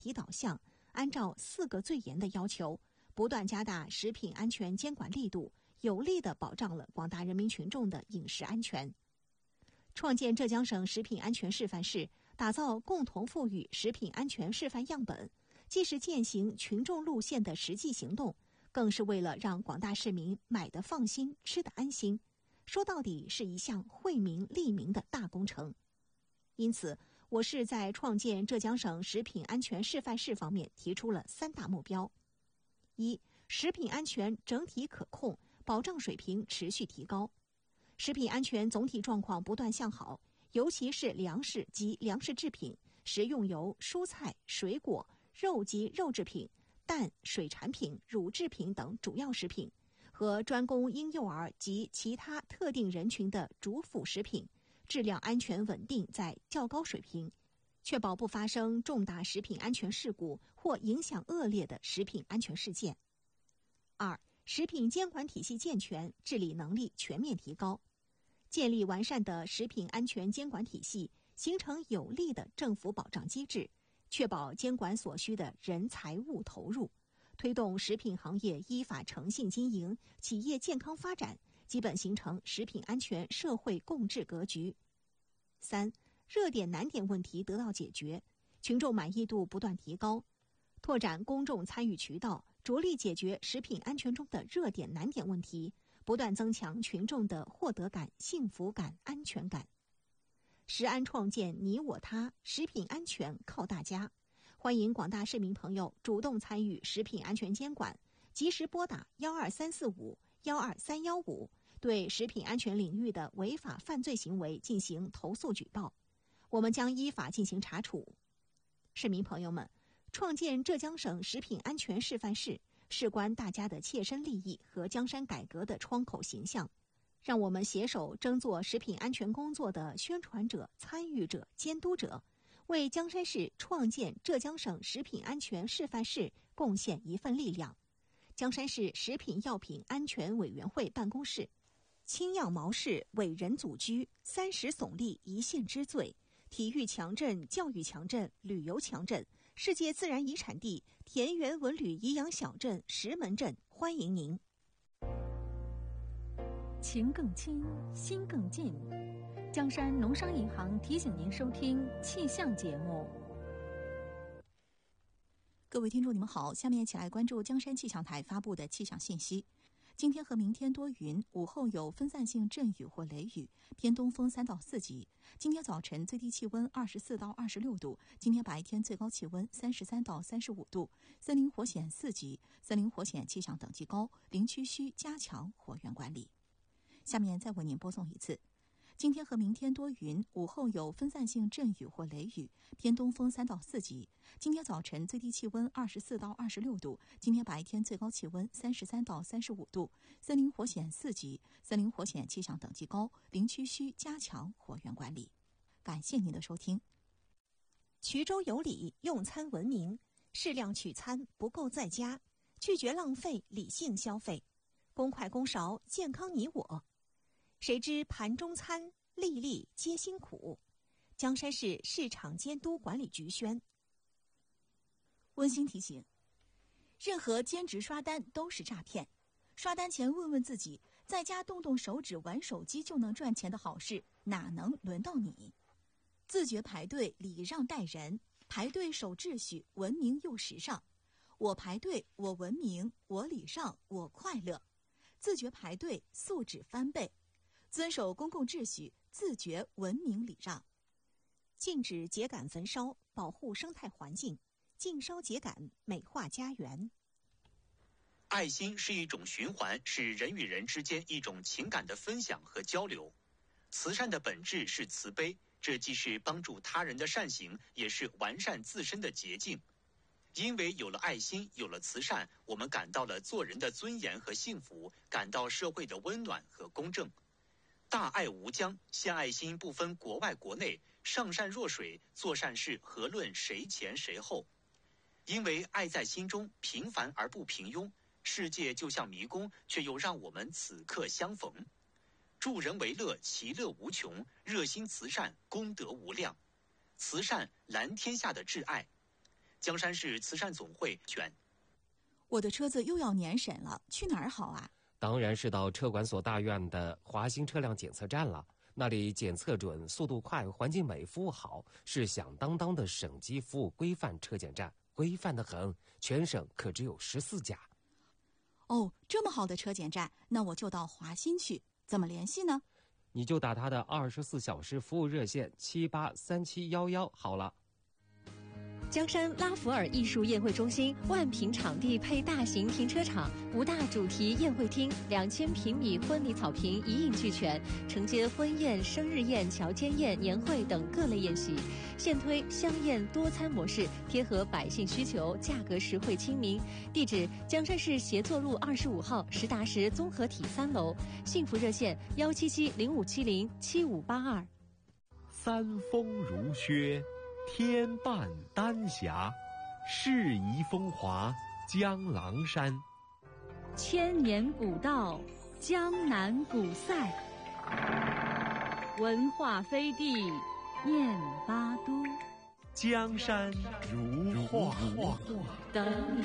题导向，按照4个最严的要求，不断加大食品安全监管力度，有力地保障了广大人民群众的饮食安全。创建浙江省食品安全示范室，打造共同富裕食品安全示范样本，既是践行群众路线的实际行动，更是为了让广大市民买得放心、吃得安心。说到底是一项惠民利民的大工程。因此，我市在创建浙江省食品安全示范室方面提出了3大目标：一、食品安全整体可控，保障水平持续提高。食品安全总体状况不断向好，尤其是粮食及粮食制品、食用油、蔬菜、水果、肉及肉制品、蛋、水产品、乳制品等主要食品和专供婴幼儿及其他特定人群的主辅食品，质量安全稳定在较高水平，确保不发生重大食品安全事故或影响恶劣的食品安全事件。2、食品监管体系健全，治理能力全面提高。建立完善的食品安全监管体系，形成有力的政府保障机制，确保监管所需的人财物投入，推动食品行业依法诚信经营，企业健康发展，基本形成食品安全社会共治格局。3、热点难点问题得到解决，群众满意度不断提高，拓展公众参与渠道，着力解决食品安全中的热点难点问题，不断增强群众的获得感、幸福感、安全感。食安创建你我他，食品安全靠大家。欢迎广大市民朋友主动参与食品安全监管，及时拨打12345、12315，对食品安全领域的违法犯罪行为进行投诉举报，我们将依法进行查处。市民朋友们，创建浙江省食品安全示范室，事关大家的切身利益和江山改革的窗口形象，让我们携手争做食品安全工作的宣传者、参与者、监督者，为江山市创建浙江省食品安全示范室贡献一份力量。江山市食品药品安全委员会办公室，青样毛氏伟人祖居，30耸立一县之最，体育强镇、教育强镇、旅游强镇，世界自然遗产地田园文旅颐养小镇石门镇，欢迎您。 情更亲，心更近。江山农商银行提醒您收听气象节目。 各位听众，你们好，下面一起来关注江山气象台发布的气象信息。今天和明天多云，午后有分散性阵雨或雷雨，偏东风3到4级。今天早晨最低气温24到26度，今天白天最高气温33到35度，森林火险4级，森林火险气象等级高，林区需加强火源管理。下面再为您播送一次。今天和明天多云，午后有分散性阵雨或雷雨，偏东风3到4级。今天早晨最低气温24到26度，今天白天最高气温33到35度，森林火险4级，森林火险气象等级高，林区需加强火源管理。感谢您的收听。 衢州有礼，用餐文明，适量取餐，不够在家，拒绝浪费，理性消费，公筷公勺，健康你我。谁知盘中餐，粒粒皆辛苦。江山市市场监督管理局宣。 温馨提醒：任何兼职刷单都是诈骗。刷单前问问自己，在家动动手指玩手机就能赚钱的好事，哪能轮到你？自觉排队，礼让待人，排队守秩序，文明又时尚。我排队，我文明，我礼让，我快乐。自觉排队，素质翻倍。遵守公共秩序，自觉文明礼让。 禁止秸秆焚烧，保护生态环境，禁烧秸秆，美化家园。 爱心是一种循环，是人与人之间一种情感的分享和交流。慈善的本质是慈悲，这既是帮助他人的善行，也是完善自身的捷径。因为有了爱心，有了慈善，我们感到了做人的尊严和幸福，感到社会的温暖和公正。大爱无疆，献爱心不分国外国内，上善若水，做善事何论谁前谁后。因为爱在心中，平凡而不平庸，世界就像迷宫，却又让我们此刻相逢。助人为乐，其乐无穷，热心慈善，功德无量。慈善蓝天下的挚爱。 江山市慈善总会选。 我的车子又要年审了，去哪儿好啊？ 当然是到车管所大院的华新车辆检测站了。那里检测准、速度快、环境美、服务好，是响当当的省级服务规范车检站，规范得很，全省可只有14家。 哦，这么好的车检站，那我就到华新去。怎么联系呢？ 你就打他的24小时服务热线783711好了。 江山拉弗尔艺术宴会中心万平场地配大型停车场，5大主题宴会厅，2000平米婚礼草坪一应俱全，承接婚宴、生日宴、乔迁宴、年会等各类宴席。现推香宴多餐模式，贴合百姓需求，价格实惠亲民。地址：江山市协作路25号实达实综合体3楼。幸福热线17705707582。 三峰如靴，天半丹霞，适宜风华江郎山。 千年古道，江南古塞，文化飞地，念巴都。 江山如画， 等你。